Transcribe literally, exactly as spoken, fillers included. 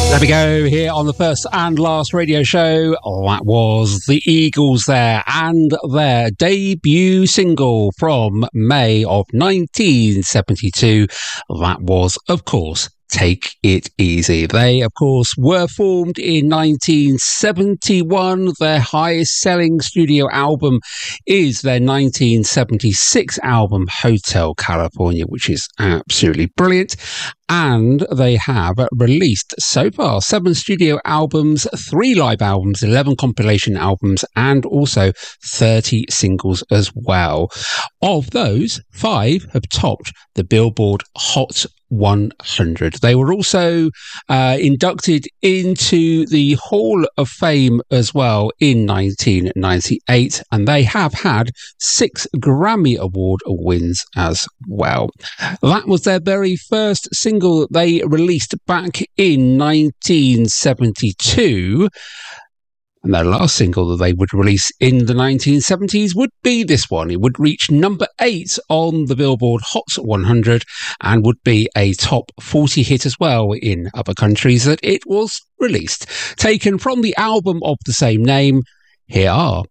There we go, here on the first and last radio show. That was the Eagles there, and their debut single from May of nineteen seventy-two. That was, of course, Take It Easy. They, of course, were formed in nineteen seventy-one. Their highest selling studio album is their nineteen seventy-six album, Hotel California, which is absolutely brilliant. And they have released so far seven studio albums, three live albums, eleven compilation albums, and also thirty singles as well. Of those, five have topped the Billboard Hot one hundred. They were also uh, inducted into the Hall of Fame as well in nineteen ninety-eight, and they have had six Grammy Award wins as well. That was their very first single that they released back in nineteen seventy-two. And their last single that they would release in the nineteen seventies would be this one. It would reach number eight on the Billboard Hot one hundred and would be a top forty hit as well in other countries that it was released. Taken from the album of the same name, here are